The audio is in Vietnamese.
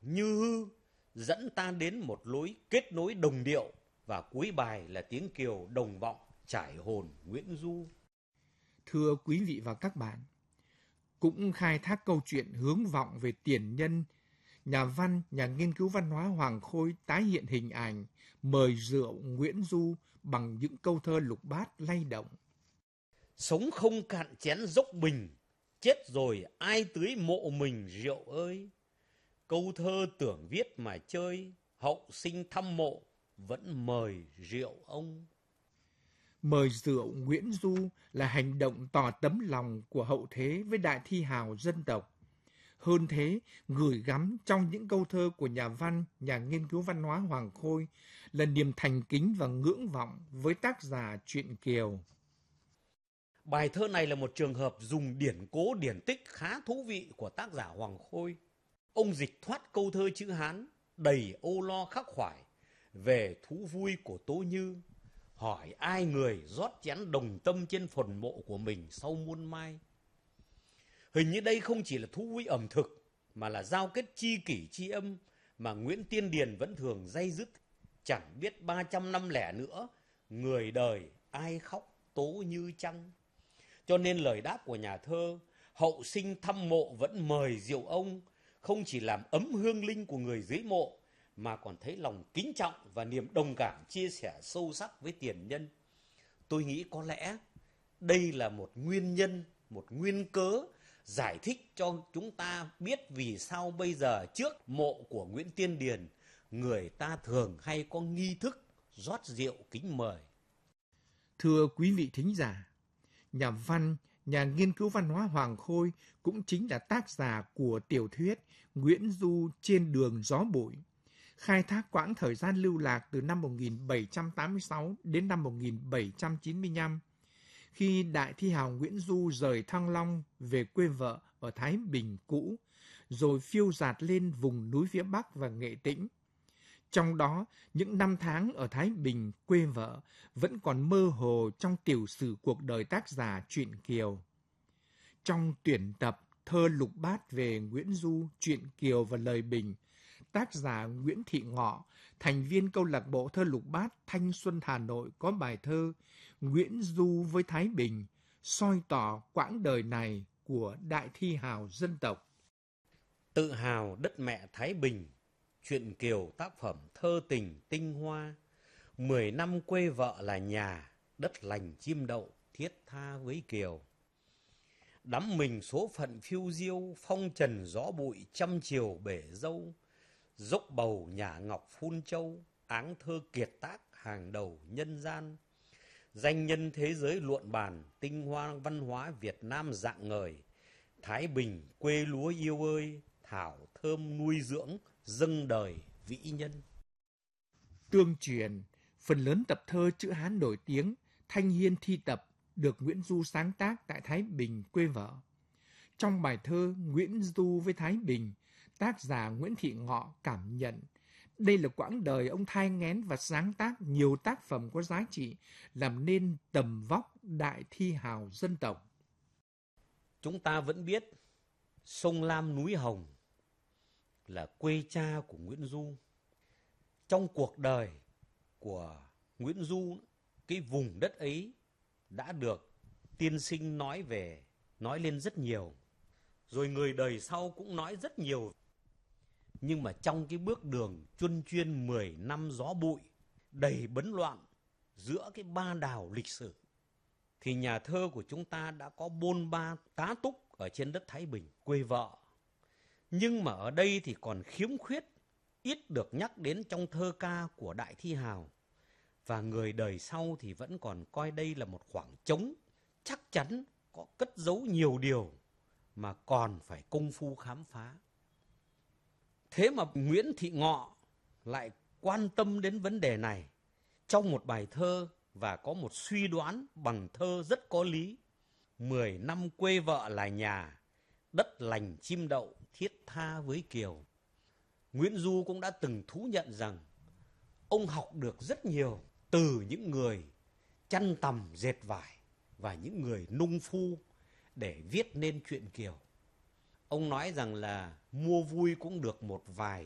như hư, dẫn ta đến một lối kết nối đồng điệu, và cuối bài là tiếng kiều đồng vọng trải hồn Nguyễn Du. Thưa quý vị và các bạn, cũng khai thác câu chuyện hướng vọng về tiền nhân, nhà văn, nhà nghiên cứu văn hóa Hoàng Khôi tái hiện hình ảnh mời rượu Nguyễn Du bằng những câu thơ lục bát lay động. Sống không cạn chén dốc bình, chết rồi ai tưới mộ mình rượu ơi. Câu thơ tưởng viết mà chơi, hậu sinh thăm mộ, vẫn mời rượu ông. Mời rượu Nguyễn Du là hành động tỏ tấm lòng của hậu thế với đại thi hào dân tộc. Hơn thế, gửi gắm trong những câu thơ của nhà văn, nhà nghiên cứu văn hóa Hoàng Khôi là niềm thành kính và ngưỡng vọng với tác giả truyện Kiều. Bài thơ này là một trường hợp dùng điển cố điển tích khá thú vị của tác giả Hoàng Khôi. Ông dịch thoát câu thơ chữ Hán, đầy âu lo khắc khoải, về thú vui của Tố Như, hỏi ai người rót chén đồng tâm trên phần mộ của mình sau muôn mai. Hình như đây không chỉ là thú vui ẩm thực, mà là giao kết chi kỷ chi âm mà Nguyễn Tiên Điền vẫn thường day dứt. Chẳng biết 300 năm lẻ nữa, người đời ai khóc Tố Như chăng. Cho nên lời đáp của nhà thơ, hậu sinh thăm mộ vẫn mời rượu ông, không chỉ làm ấm hương linh của người dưới mộ, mà còn thấy lòng kính trọng và niềm đồng cảm chia sẻ sâu sắc với tiền nhân. Tôi nghĩ có lẽ đây là một nguyên nhân, một nguyên cớ giải thích cho chúng ta biết vì sao bây giờ trước mộ của Nguyễn Tiên Điền, người ta thường hay có nghi thức rót rượu kính mời. Thưa quý vị thính giả, nhà văn, nhà nghiên cứu văn hóa Hoàng Khôi cũng chính là tác giả của tiểu thuyết Nguyễn Du trên đường gió bụi, khai thác quãng thời gian lưu lạc từ năm 1786 đến năm 1795, khi đại thi hào Nguyễn Du rời Thăng Long về quê vợ ở Thái Bình cũ, rồi phiêu dạt lên vùng núi phía Bắc và Nghệ Tĩnh. Trong đó, những năm tháng ở Thái Bình quê vợ vẫn còn mơ hồ trong tiểu sử cuộc đời tác giả truyện Kiều. Trong tuyển tập thơ lục bát về Nguyễn Du, truyện Kiều và lời bình, tác giả Nguyễn Thị Ngọ, thành viên câu lạc bộ thơ lục bát Thanh Xuân Hà Nội có bài thơ Nguyễn Du với Thái Bình, soi tỏ quãng đời này của đại thi hào dân tộc. Tự hào đất mẹ Thái Bình, truyện Kiều tác phẩm thơ tình tinh hoa. 10 năm quê vợ là nhà, đất lành chim đậu, thiết tha với Kiều. Đắm mình số phận phiêu diêu, phong trần gió bụi trăm chiều bể dâu. Dốc bầu nhà ngọc phun châu, áng thơ kiệt tác hàng đầu nhân gian. Danh nhân thế giới luận bàn, tinh hoa văn hóa Việt Nam rạng ngời. Thái Bình quê lúa yêu ơi, thảo thơm nuôi dưỡng, dâng đời vĩ nhân. Tương truyền, phần lớn tập thơ chữ Hán nổi tiếng, Thanh Hiên thi tập, được Nguyễn Du sáng tác tại Thái Bình quê vợ. Trong bài thơ Nguyễn Du với Thái Bình, tác giả Nguyễn Thị Ngọ cảm nhận đây là quãng đời ông thai nghén và sáng tác nhiều tác phẩm có giá trị, làm nên tầm vóc đại thi hào dân tộc. Chúng ta vẫn biết sông Lam núi Hồng là quê cha của Nguyễn Du. Trong cuộc đời của Nguyễn Du, cái vùng đất ấy đã được tiên sinh nói lên rất nhiều. Rồi người đời sau cũng nói rất nhiều. Nhưng mà trong cái bước đường chuân chuyên 10 năm gió bụi, đầy bấn loạn giữa cái ba đảo lịch sử, thì nhà thơ của chúng ta đã có bôn ba tá túc ở trên đất Thái Bình, quê vợ. Nhưng mà ở đây thì còn khiếm khuyết, ít được nhắc đến trong thơ ca của đại thi hào. Và người đời sau thì vẫn còn coi đây là một khoảng trống, chắc chắn có cất giấu nhiều điều mà còn phải công phu khám phá. Thế mà Nguyễn Thị Ngọ lại quan tâm đến vấn đề này trong một bài thơ và có một suy đoán bằng thơ rất có lý. 10 năm quê vợ là nhà, đất lành chim đậu, thiết tha với Kiều. Nguyễn Du cũng đã từng thú nhận rằng ông học được rất nhiều từ những người chăn tằm dệt vải và những người nung phu để viết nên truyện Kiều. Ông nói rằng là mua vui cũng được một vài